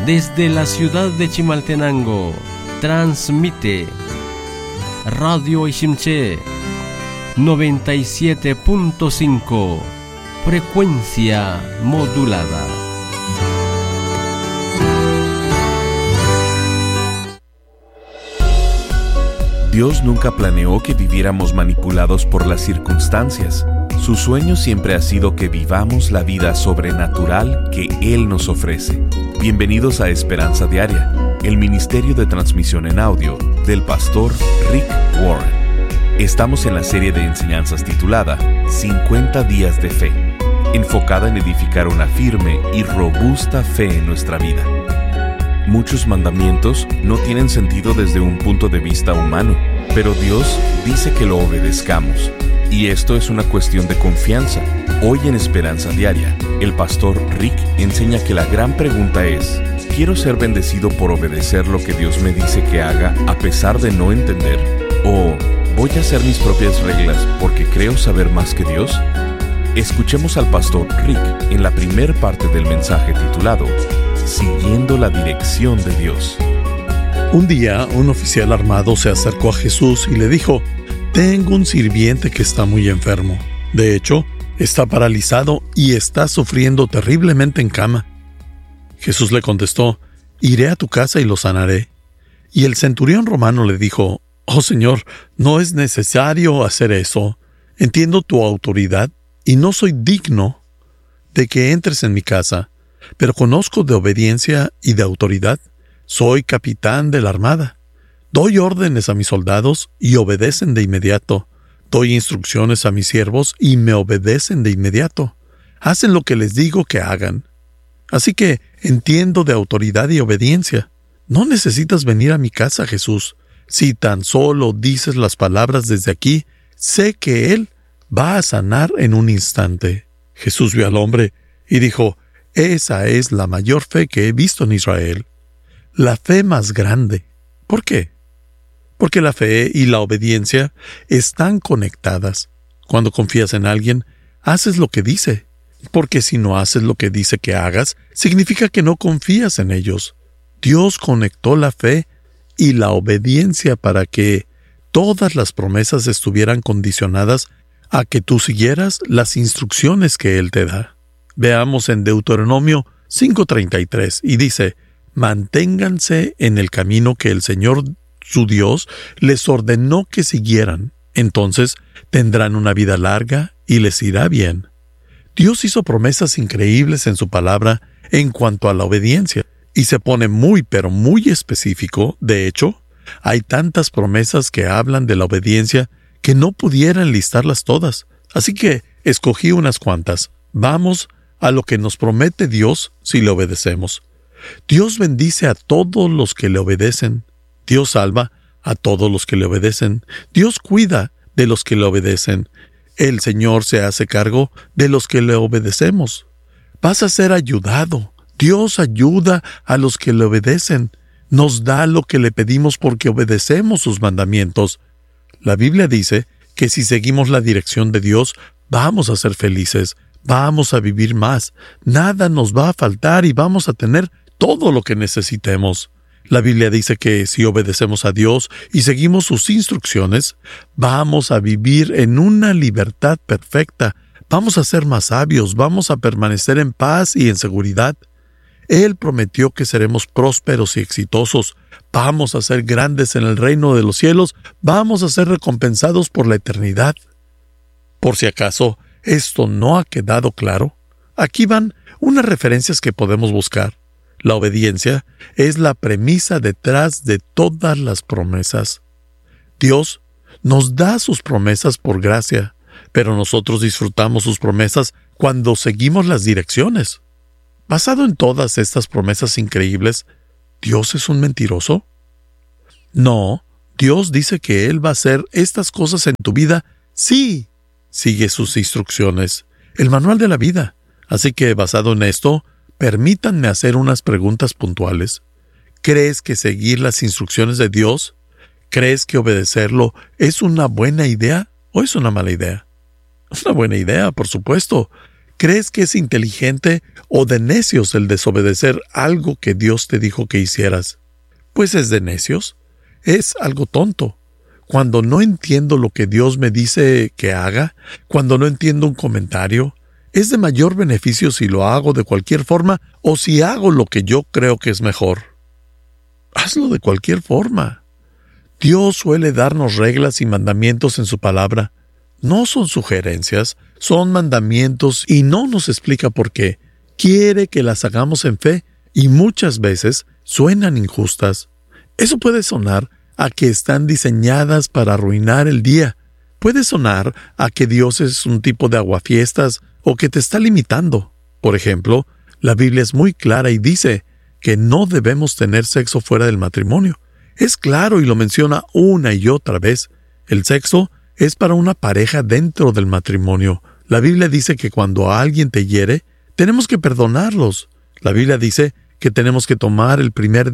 Desde la ciudad de Chimaltenango, transmite Radio Ishimche 97.5, frecuencia modulada. Dios nunca planeó que viviéramos manipulados por las circunstancias. Su sueño siempre ha sido que vivamos la vida sobrenatural que Él nos ofrece. Bienvenidos a Esperanza Diaria, el ministerio de transmisión en audio del pastor Rick Warren. Estamos en la serie de enseñanzas titulada 50 días de fe, enfocada en edificar una firme y robusta fe en nuestra vida. Muchos mandamientos no tienen sentido desde un punto de vista humano, pero Dios dice que lo obedezcamos. Y esto es una cuestión de confianza. Hoy en Esperanza Diaria, el pastor Rick enseña que la gran pregunta es: ¿quiero ser bendecido por obedecer lo que Dios me dice que haga a pesar de no entender? ¿O voy a hacer mis propias reglas porque creo saber más que Dios? Escuchemos al pastor Rick en la primer parte del mensaje titulado Siguiendo la dirección de Dios. Un día, un oficial armado se acercó a Jesús y le dijo: tengo un sirviente que está muy enfermo. De hecho, está paralizado y está sufriendo terriblemente en cama. Jesús le contestó: iré a tu casa y lo sanaré. Y el centurión romano le dijo: oh Señor, no es necesario hacer eso. Entiendo tu autoridad y no soy digno de que entres en mi casa, pero conozco de obediencia y de autoridad. Soy capitán de la armada. Doy órdenes a mis soldados y obedecen de inmediato. Doy instrucciones a mis siervos y me obedecen de inmediato. Hacen lo que les digo que hagan. Así que entiendo de autoridad y obediencia. No necesitas venir a mi casa, Jesús. Si tan solo dices las palabras desde aquí, sé que Él va a sanar en un instante. Jesús vio al hombre y dijo: esa es la mayor fe que he visto en Israel. La fe más grande. ¿Por qué? Porque la fe y la obediencia están conectadas. Cuando confías en alguien, haces lo que dice. Porque si no haces lo que dice que hagas, significa que no confías en ellos. Dios conectó la fe y la obediencia para que todas las promesas estuvieran condicionadas a que tú siguieras las instrucciones que Él te da. Veamos en Deuteronomio 5:33 y dice: manténganse en el camino que el Señor su Dios les ordenó que siguieran. Entonces tendrán una vida larga y les irá bien. Dios hizo promesas increíbles en su palabra en cuanto a la obediencia, y se pone muy pero muy específico. De hecho, hay tantas promesas que hablan de la obediencia que no pudiera enlistarlas todas. Así que escogí unas cuantas. Vamos a lo que nos promete Dios si le obedecemos. Dios bendice a todos los que le obedecen. Dios salva a todos los que le obedecen. Dios cuida de los que le obedecen. El Señor se hace cargo de los que le obedecemos. Vas a ser ayudado. Dios ayuda a los que le obedecen. Nos da lo que le pedimos porque obedecemos sus mandamientos. La Biblia dice que si seguimos la dirección de Dios, vamos a ser felices, vamos a vivir más, nada nos va a faltar y vamos a tener todo lo que necesitemos. La Biblia dice que si obedecemos a Dios y seguimos sus instrucciones, vamos a vivir en una libertad perfecta, vamos a ser más sabios, vamos a permanecer en paz y en seguridad. Él prometió que seremos prósperos y exitosos, vamos a ser grandes en el reino de los cielos, vamos a ser recompensados por la eternidad. Por si acaso esto no ha quedado claro, aquí van unas referencias que podemos buscar. La obediencia es la premisa detrás de todas las promesas. Dios nos da sus promesas por gracia, pero nosotros disfrutamos sus promesas cuando seguimos las direcciones. Basado en todas estas promesas increíbles, ¿Dios es un mentiroso? No, Dios dice que Él va a hacer estas cosas en tu vida si sigue sus instrucciones, el manual de la vida. Así que, basado en esto, permítanme hacer unas preguntas puntuales. ¿Crees que seguir las instrucciones de Dios? ¿Crees que obedecerlo es una buena idea o es una mala idea? Es una buena idea, por supuesto. ¿Crees que es inteligente o de necios el desobedecer algo que Dios te dijo que hicieras? Pues es de necios. Es algo tonto. Cuando no entiendo lo que Dios me dice que haga, cuando no entiendo un comentario, es de mayor beneficio si lo hago de cualquier forma o si hago lo que yo creo que es mejor. Hazlo de cualquier forma. Dios suele darnos reglas y mandamientos en su palabra. No son sugerencias, son mandamientos y no nos explica por qué. Quiere que las hagamos en fe y muchas veces suenan injustas. Eso puede sonar a que están diseñadas para arruinar el día. Puede sonar a que Dios es un tipo de aguafiestas o que te está limitando. Por ejemplo, la Biblia es muy clara y dice que no debemos tener sexo fuera del matrimonio. Es claro y lo menciona una y otra vez. El sexo es para una pareja dentro del matrimonio. La Biblia dice que cuando alguien te hiere, tenemos que perdonarlos. La Biblia dice que tenemos que tomar el primer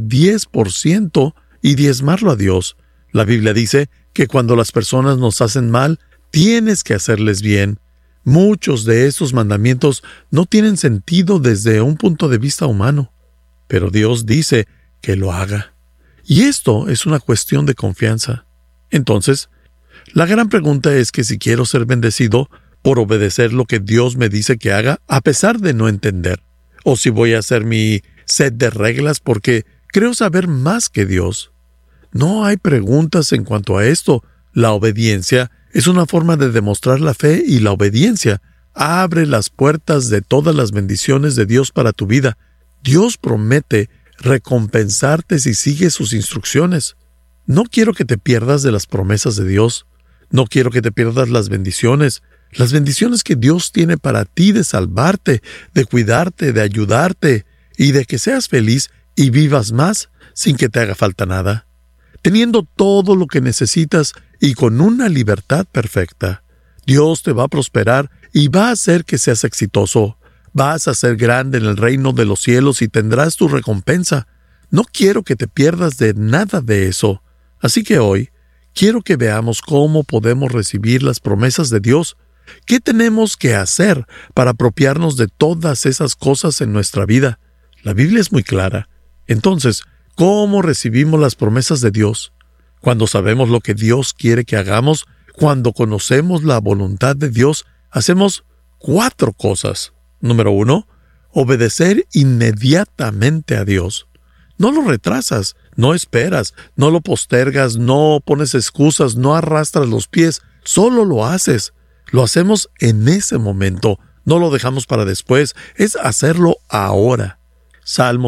10% y diezmarlo a Dios. La Biblia dice que cuando las personas nos hacen mal, tienes que hacerles bien. Muchos de estos mandamientos no tienen sentido desde un punto de vista humano, pero Dios dice que lo haga. Y esto es una cuestión de confianza. Entonces, la gran pregunta es que si quiero ser bendecido por obedecer lo que Dios me dice que haga, a pesar de no entender, o si voy a hacer mi set de reglas porque creo saber más que Dios. No hay preguntas en cuanto a esto. La obediencia es una forma de demostrar la fe y la obediencia abre las puertas de todas las bendiciones de Dios para tu vida. Dios promete recompensarte si sigues sus instrucciones. No quiero que te pierdas de las promesas de Dios. No quiero que te pierdas las bendiciones que Dios tiene para ti de salvarte, de cuidarte, de ayudarte y de que seas feliz y vivas más sin que te haga falta nada, teniendo todo lo que necesitas y con una libertad perfecta. Dios te va a prosperar y va a hacer que seas exitoso. Vas a ser grande en el reino de los cielos y tendrás tu recompensa. No quiero que te pierdas de nada de eso. Así que hoy quiero que veamos cómo podemos recibir las promesas de Dios. ¿Qué tenemos que hacer para apropiarnos de todas esas cosas en nuestra vida? La Biblia es muy clara. Entonces, ¿cómo recibimos las promesas de Dios? Cuando sabemos lo que Dios quiere que hagamos, cuando conocemos la voluntad de Dios, hacemos 4 cosas. Número 1, obedecer inmediatamente a Dios. No lo retrasas, no esperas, no lo postergas, no pones excusas, no arrastras los pies, solo lo haces. Lo hacemos en ese momento, no lo dejamos para después, es hacerlo ahora. Salmo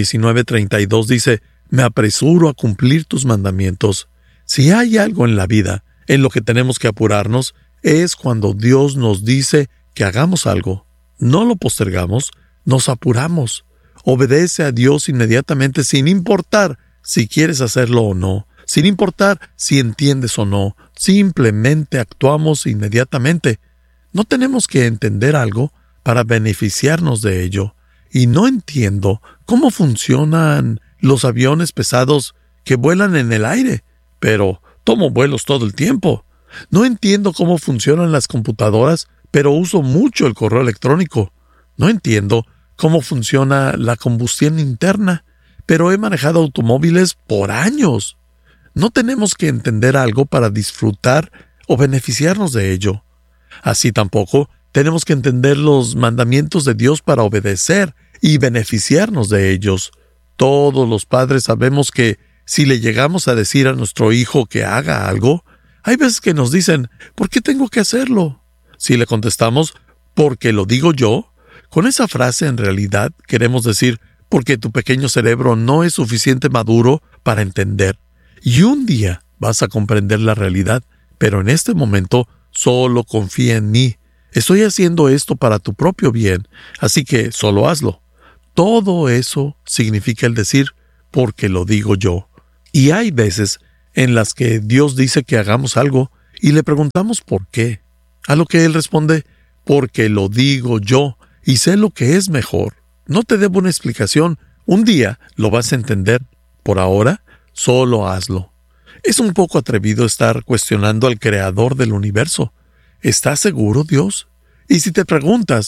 119:32 dice, me apresuro a cumplir tus mandamientos. Si hay algo en la vida en lo que tenemos que apurarnos, es cuando Dios nos dice que hagamos algo. No lo postergamos, nos apuramos. Obedece a Dios inmediatamente sin importar si quieres hacerlo o no, sin importar si entiendes o no. Simplemente actuamos inmediatamente. No tenemos que entender algo para beneficiarnos de ello. Y no entiendo cómo funcionan los aviones pesados que vuelan en el aire, pero tomo vuelos todo el tiempo. No entiendo cómo funcionan las computadoras, pero uso mucho el correo electrónico. No entiendo cómo funciona la combustión interna, pero he manejado automóviles por años. No tenemos que entender algo para disfrutar o beneficiarnos de ello. Así tampoco tenemos que entender los mandamientos de Dios para obedecer y beneficiarnos de ellos. Todos los padres sabemos que si le llegamos a decir a nuestro hijo que haga algo, hay veces que nos dicen, ¿por qué tengo que hacerlo? Si le contestamos, porque lo digo yo, con esa frase en realidad queremos decir, porque tu pequeño cerebro no es suficiente maduro para entender. Y un día vas a comprender la realidad, pero en este momento solo confía en mí. Estoy haciendo esto para tu propio bien, así que solo hazlo. Todo eso significa el decir, porque lo digo yo. Y hay veces en las que Dios dice que hagamos algo y le preguntamos por qué. A lo que Él responde, porque lo digo yo y sé lo que es mejor. No te debo una explicación. Un día lo vas a entender. Por ahora, solo hazlo. Es un poco atrevido estar cuestionando al Creador del universo. ¿Estás seguro, Dios? Y si te preguntas,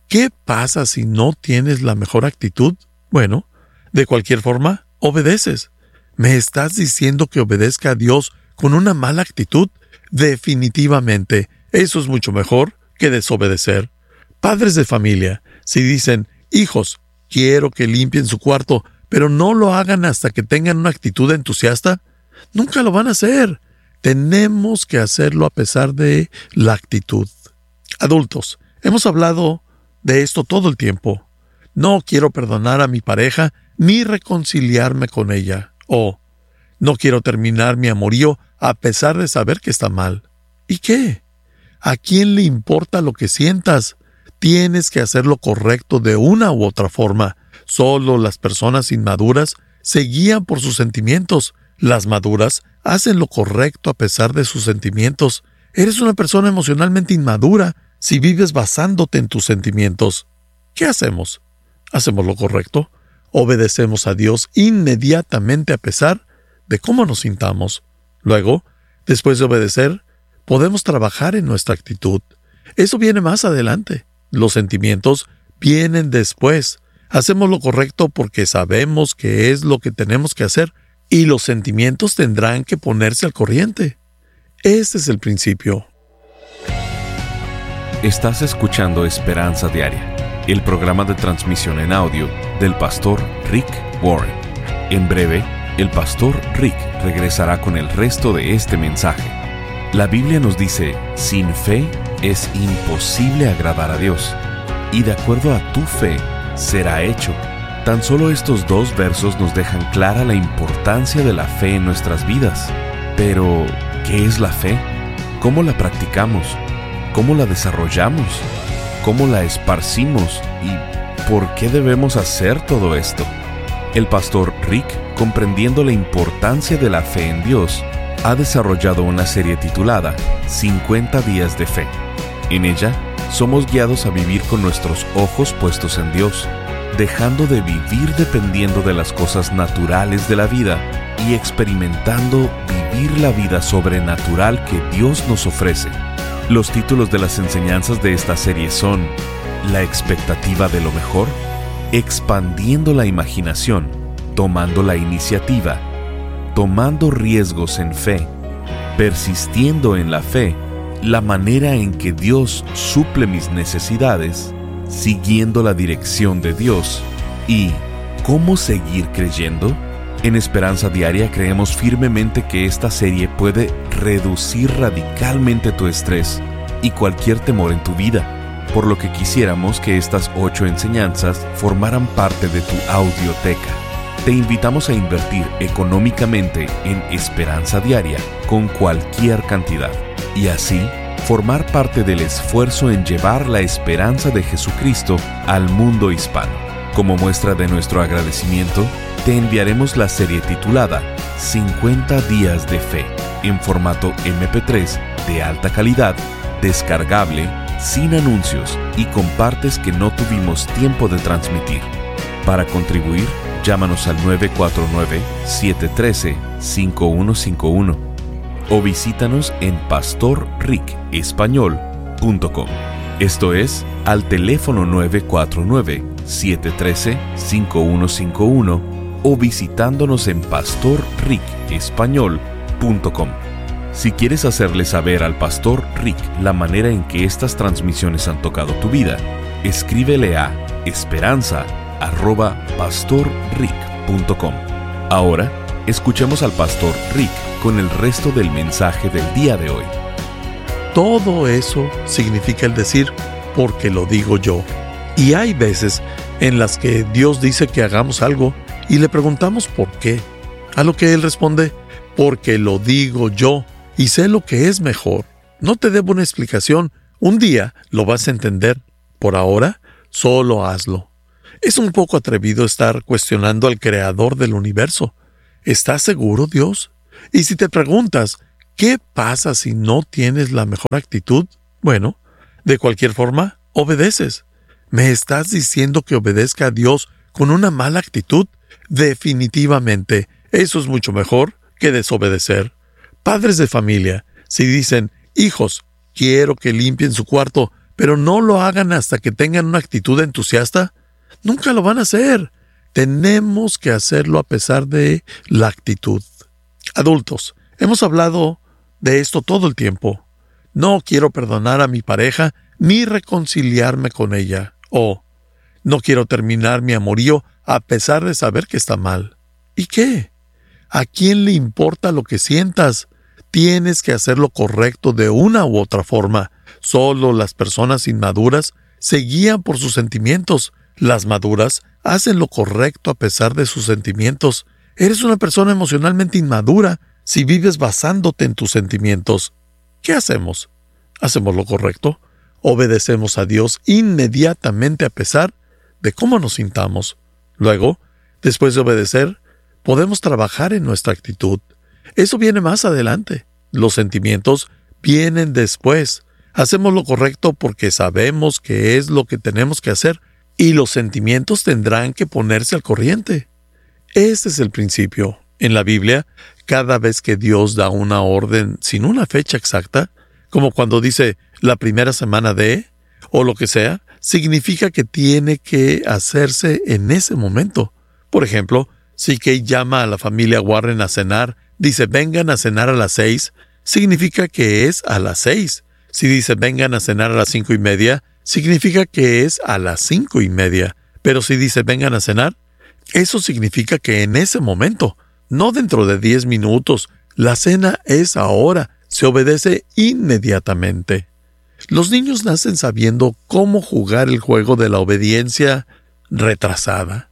¿qué pasa si no tienes la mejor actitud? Bueno, de cualquier forma, obedeces. ¿Me estás diciendo que obedezca a Dios con una mala actitud? Definitivamente, eso es mucho mejor que desobedecer. Padres de familia, si dicen, hijos, quiero que limpien su cuarto, pero no lo hagan hasta que tengan una actitud entusiasta, nunca lo van a hacer. Tenemos que hacerlo a pesar de la actitud. Adultos, hemos hablado de esto todo el tiempo. No quiero perdonar a mi pareja ni reconciliarme con ella. O no quiero terminar mi amorío a pesar de saber que está mal. ¿Y qué? ¿A quién le importa lo que sientas? Tienes que hacer lo correcto de una u otra forma. Solo las personas inmaduras se guían por sus sentimientos. Las maduras hacen lo correcto a pesar de sus sentimientos. Eres una persona emocionalmente inmadura si vives basándote en tus sentimientos. ¿Qué hacemos? ¿Hacemos lo correcto? Obedecemos a Dios inmediatamente a pesar de cómo nos sintamos. Luego, después de obedecer, podemos trabajar en nuestra actitud. Eso viene más adelante. Los sentimientos vienen después. Hacemos lo correcto porque sabemos que es lo que tenemos que hacer y los sentimientos tendrán que ponerse al corriente. Este es el principio. Estás escuchando Esperanza Diaria, el programa de transmisión en audio del pastor Rick Warren. En breve, el pastor Rick regresará con el resto de este mensaje. La Biblia nos dice, sin fe es imposible agradar a Dios, y de acuerdo a tu fe será hecho. Tan solo estos 2 versos nos dejan clara la importancia de la fe en nuestras vidas. Pero, ¿qué es la fe? ¿Cómo la practicamos? ¿Cómo la desarrollamos? ¿Cómo la esparcimos? ¿Y por qué debemos hacer todo esto? El pastor Rick, comprendiendo la importancia de la fe en Dios, ha desarrollado una serie titulada 50 días de fe. En ella, somos guiados a vivir con nuestros ojos puestos en Dios, dejando de vivir dependiendo de las cosas naturales de la vida y experimentando vivir la vida sobrenatural que Dios nos ofrece. Los títulos de las enseñanzas de esta serie son La expectativa de lo mejor, Expandiendo la imaginación, Tomando la iniciativa, Tomando riesgos en fe, Persistiendo en la fe, La manera en que Dios suple mis necesidades, Siguiendo la dirección de Dios y ¿Cómo seguir creyendo? En Esperanza Diaria creemos firmemente que esta serie puede reducir radicalmente tu estrés y cualquier temor en tu vida, por lo que quisiéramos que estas 8 enseñanzas formaran parte de tu audioteca. Te invitamos a invertir económicamente en Esperanza Diaria con cualquier cantidad y así formar parte del esfuerzo en llevar la esperanza de Jesucristo al mundo hispano. Como muestra de nuestro agradecimiento, te enviaremos la serie titulada 50 días de fe en formato MP3 de alta calidad, descargable, sin anuncios y con partes que no tuvimos tiempo de transmitir. Para contribuir, llámanos al 949-713-5151 o visítanos en pastorricespañol.com. Esto es, al teléfono 949-713-5151 o visitándonos en pastorricespañol.com. Si quieres hacerle saber al pastor Rick la manera en que estas transmisiones han tocado tu vida, escríbele a esperanza@pastorrick.com. Ahora, escuchemos al pastor Rick con el resto del mensaje del día de hoy. Todo eso significa el decir, porque lo digo yo. Y hay veces en las que Dios dice que hagamos algo y le preguntamos por qué. A lo que Él responde, porque lo digo yo y sé lo que es mejor. No te debo una explicación. Un día lo vas a entender. Por ahora, solo hazlo. Es un poco atrevido estar cuestionando al Creador del universo. ¿Estás seguro, Dios? Y si te preguntas, ¿qué pasa si no tienes la mejor actitud? Bueno, de cualquier forma, obedeces. ¿Me estás diciendo que obedezca a Dios con una mala actitud? Definitivamente, eso es mucho mejor que desobedecer. Padres de familia, si dicen, hijos, quiero que limpien su cuarto, pero no lo hagan hasta que tengan una actitud entusiasta, nunca lo van a hacer. Tenemos que hacerlo a pesar de la actitud. Adultos, hemos hablado de esto todo el tiempo. No quiero perdonar a mi pareja ni reconciliarme con ella. O no quiero terminar mi amorío a pesar de saber que está mal. ¿Y qué? ¿A quién le importa lo que sientas? Tienes que hacer lo correcto de una u otra forma. Solo las personas inmaduras se guían por sus sentimientos. Las maduras hacen lo correcto a pesar de sus sentimientos. Eres una persona emocionalmente inmadura si vives basándote en tus sentimientos. ¿Qué hacemos? ¿Hacemos lo correcto? Obedecemos a Dios inmediatamente a pesar de cómo nos sintamos. Luego, después de obedecer, podemos trabajar en nuestra actitud. Eso viene más adelante. Los sentimientos vienen después. Hacemos lo correcto porque sabemos que es lo que tenemos que hacer y los sentimientos tendrán que ponerse al corriente. Este es el principio. En la Biblia, cada vez que Dios da una orden sin una fecha exacta, como cuando dice la primera semana de, o lo que sea, significa que tiene que hacerse en ese momento. Por ejemplo, si Kate llama a la familia Warren a cenar, dice vengan a cenar a las 6, significa que es a las 6. Si dice vengan a cenar a las 5:30, significa que es a las 5:30. Pero si dice vengan a cenar, eso significa que en ese momento, no dentro de 10 minutos, la cena es ahora, se obedece inmediatamente. Los niños nacen sabiendo cómo jugar el juego de la obediencia retrasada.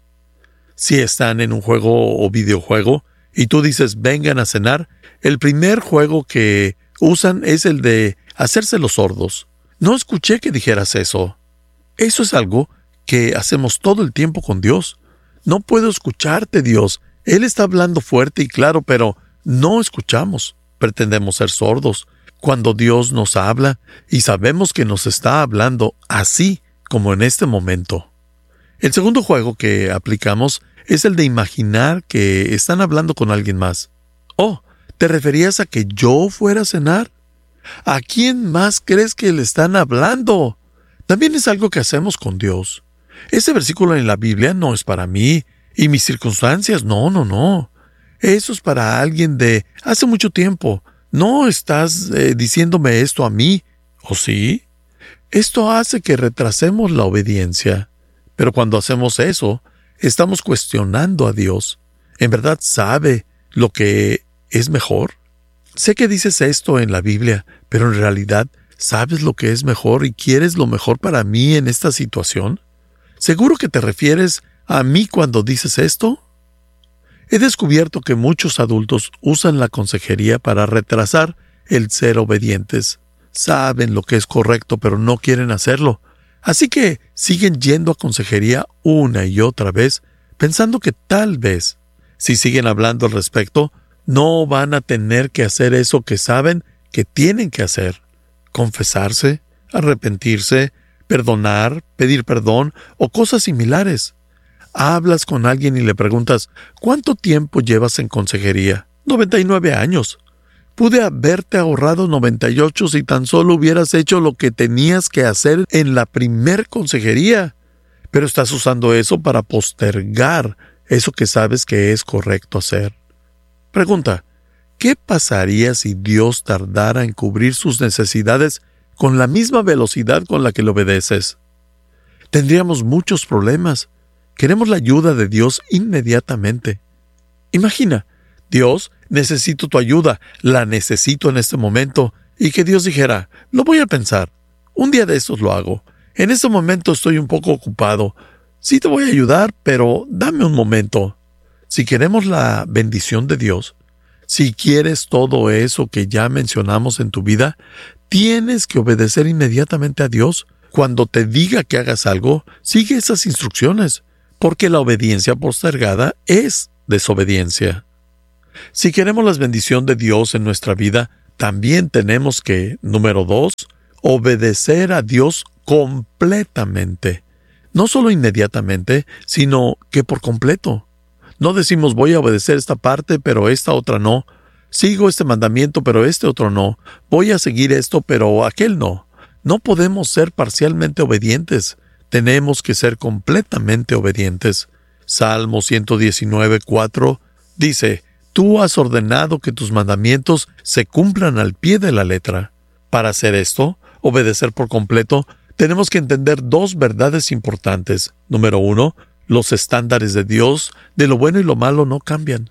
Si están en un juego o videojuego y tú dices vengan a cenar, el primer juego que usan es el de hacerse los sordos. No escuché que dijeras eso. Eso es algo que hacemos todo el tiempo con Dios. No puedo escucharte, Dios. Él está hablando fuerte y claro, pero no escuchamos. Pretendemos ser sordos cuando Dios nos habla y sabemos que nos está hablando así como en este momento. El segundo juego que aplicamos es el de imaginar que están hablando con alguien más. Oh, ¿te referías a que yo fuera a cenar? ¿A quién más crees que le están hablando? También es algo que hacemos con Dios. Ese versículo en la Biblia no es para mí y mis circunstancias, no. Eso es para alguien de hace mucho tiempo. No estás diciéndome esto a mí, ¿o sí? Esto hace que retrasemos la obediencia. Pero cuando hacemos eso, estamos cuestionando a Dios. ¿En verdad sabe lo que es mejor? Sé que dices esto en la Biblia, pero en realidad, ¿sabes lo que es mejor y quieres lo mejor para mí en esta situación? ¿Seguro que te refieres a mí cuando dices esto? He descubierto que muchos adultos usan la consejería para retrasar el ser obedientes. Saben lo que es correcto, pero no quieren hacerlo. Así que siguen yendo a consejería una y otra vez, pensando que tal vez, si siguen hablando al respecto, no van a tener que hacer eso que saben que tienen que hacer. Confesarse, arrepentirse, perdonar, pedir perdón o cosas similares. Hablas con alguien y le preguntas, ¿cuánto tiempo llevas en consejería? 99 años. Pude haberte ahorrado 98 si tan solo hubieras hecho lo que tenías que hacer en la primer consejería. Pero estás usando eso para postergar eso que sabes que es correcto hacer. Pregunta, ¿qué pasaría si Dios tardara en cubrir sus necesidades con la misma velocidad con la que le obedeces? Tendríamos muchos problemas. Queremos la ayuda de Dios inmediatamente. Imagina, Dios, necesito tu ayuda, la necesito en este momento, y que Dios dijera, lo voy a pensar, un día de estos lo hago, en este momento estoy un poco ocupado, sí te voy a ayudar, pero dame un momento. Si queremos la bendición de Dios, si quieres todo eso que ya mencionamos en tu vida, tienes que obedecer inmediatamente a Dios. Cuando te diga que hagas algo, sigue esas instrucciones, porque la obediencia postergada es desobediencia. Si queremos la bendición de Dios en nuestra vida, también tenemos que, número 2, obedecer a Dios completamente. No solo inmediatamente, sino que por completo. No decimos voy a obedecer esta parte, pero esta otra no. Sigo este mandamiento, pero este otro no. Voy a seguir esto, pero aquel no. No podemos ser parcialmente obedientes. Tenemos que ser completamente obedientes. Salmo 119:4 dice: Tú has ordenado que tus mandamientos se cumplan al pie de la letra. Para hacer esto, obedecer por completo, tenemos que entender dos verdades importantes. Número 1, los estándares de Dios, de lo bueno y lo malo, no cambian.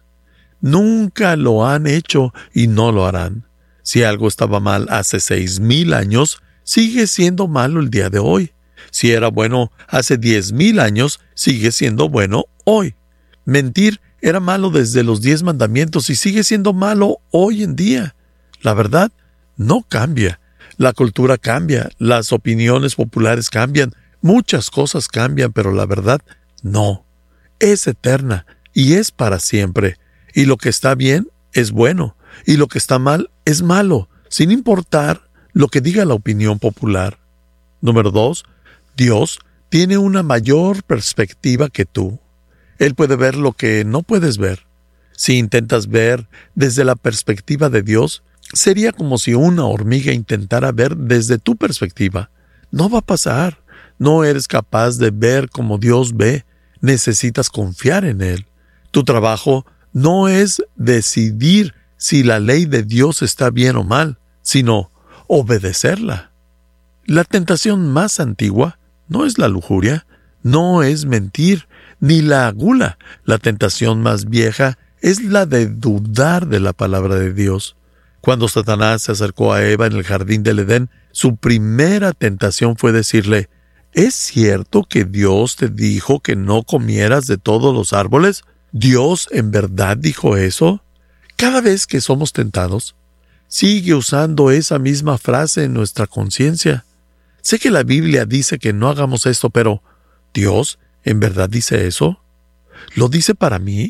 Nunca lo han hecho y no lo harán. Si algo estaba mal hace 6,000 años, sigue siendo malo el día de hoy. Si era bueno hace 10,000 años, sigue siendo bueno hoy. Mentir era malo desde los 10 mandamientos y sigue siendo malo hoy en día. La verdad no cambia. La cultura cambia, las opiniones populares cambian, muchas cosas cambian, pero la verdad no. Es eterna y es para siempre. Y lo que está bien es bueno, y lo que está mal es malo, sin importar lo que diga la opinión popular. Número 2, Dios tiene una mayor perspectiva que tú. Él puede ver lo que no puedes ver. Si intentas ver desde la perspectiva de Dios, sería como si una hormiga intentara ver desde tu perspectiva. No va a pasar. No eres capaz de ver como Dios ve. Necesitas confiar en Él. Tu trabajo no es decidir si la ley de Dios está bien o mal, sino obedecerla. La tentación más antigua no es la lujuria, no es mentir, ni la gula. La tentación más vieja es la de dudar de la palabra de Dios. Cuando Satanás se acercó a Eva en el jardín del Edén, su primera tentación fue decirle: ¿Es cierto que Dios te dijo que no comieras de todos los árboles? ¿Dios en verdad dijo eso? Cada vez que somos tentados, sigue usando esa misma frase en nuestra conciencia. Sé que la Biblia dice que no hagamos esto, pero ¿Dios en verdad dice eso? ¿Lo dice para mí?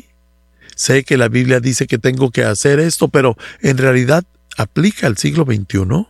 Sé que la Biblia dice que tengo que hacer esto, pero ¿en realidad aplica al siglo XXI?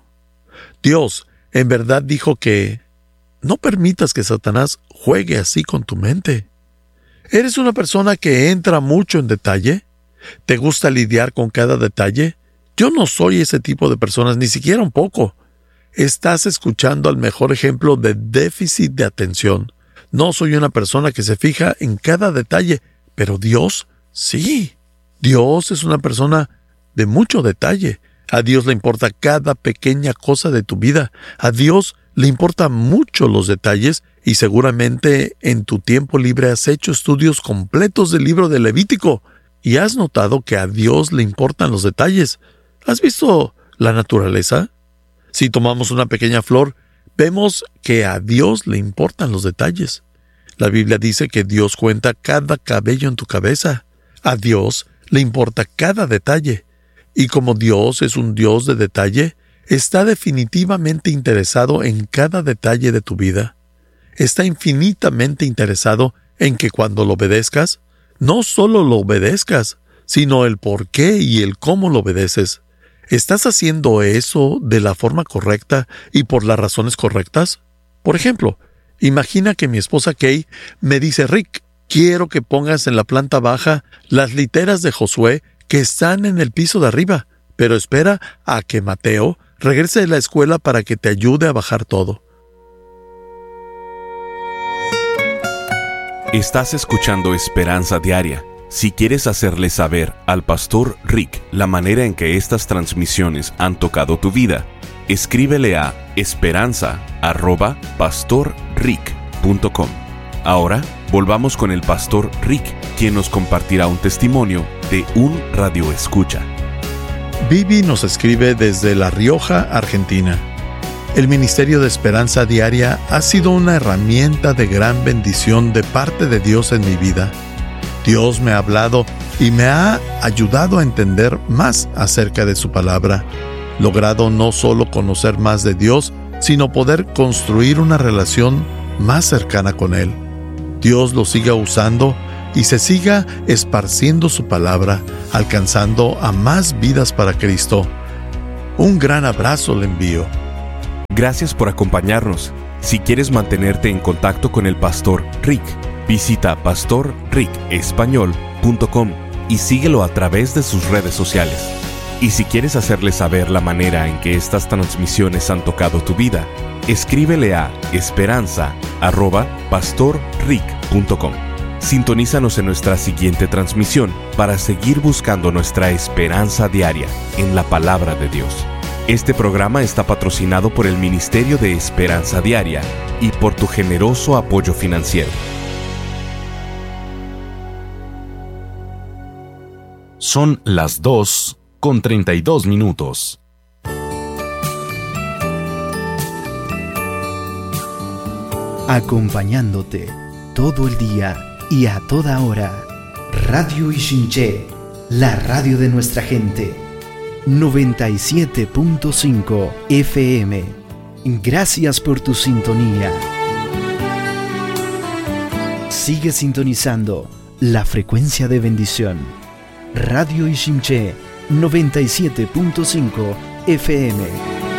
Dios en verdad dijo que no permitas que Satanás juegue así con tu mente. ¿Eres una persona que entra mucho en detalle? ¿Te gusta lidiar con cada detalle? Yo no soy ese tipo de personas, ni siquiera un poco. Estás escuchando al mejor ejemplo de déficit de atención. No soy una persona que se fija en cada detalle, pero Dios sí. Dios es una persona de mucho detalle. A Dios le importa cada pequeña cosa de tu vida. A Dios le importan mucho los detalles y seguramente en tu tiempo libre has hecho estudios completos del libro de Levítico y has notado que a Dios le importan los detalles. ¿Has visto la naturaleza? Si tomamos una pequeña flor, vemos que a Dios le importan los detalles. La Biblia dice que Dios cuenta cada cabello en tu cabeza. A Dios le importa cada detalle. Y como Dios es un Dios de detalle, está definitivamente interesado en cada detalle de tu vida. Está infinitamente interesado en que cuando lo obedezcas, no solo lo obedezcas, sino el por qué y el cómo lo obedeces. ¿Estás haciendo eso de la forma correcta y por las razones correctas? Por ejemplo, imagina que mi esposa Kay me dice: Rick, quiero que pongas en la planta baja las literas de Josué que están en el piso de arriba, pero espera a que Mateo regrese de la escuela para que te ayude a bajar todo. Estás escuchando Esperanza Diaria. Si quieres hacerle saber al Pastor Rick la manera en que estas transmisiones han tocado tu vida, escríbele a esperanza@pastorrick.com. Ahora, volvamos con el Pastor Rick, quien nos compartirá un testimonio de un radioescucha. Vivi nos escribe desde La Rioja, Argentina. El Ministerio de Esperanza Diaria ha sido una herramienta de gran bendición de parte de Dios en mi vida. Dios me ha hablado y me ha ayudado a entender más acerca de su palabra, logrado no solo conocer más de Dios, sino poder construir una relación más cercana con Él. Dios lo siga usando y se siga esparciendo su palabra, alcanzando a más vidas para Cristo. Un gran abrazo le envío. Gracias por acompañarnos. Si quieres mantenerte en contacto con el Pastor Rick, visita pastorricespañol.com y síguelo a través de sus redes sociales. Y si quieres hacerle saber la manera en que estas transmisiones han tocado tu vida, escríbele a esperanza@pastorrick.com. Sintonízanos en nuestra siguiente transmisión para seguir buscando nuestra esperanza diaria en la palabra de Dios. Este programa está patrocinado por el Ministerio de Esperanza Diaria y por tu generoso apoyo financiero. Son las 2:32. Acompañándote todo el día y a toda hora. Radio Ixinché, la radio de nuestra gente. 97.5 FM. Gracias por tu sintonía. Sigue sintonizando la frecuencia de bendición. Radio Ixinché, 97.5 FM.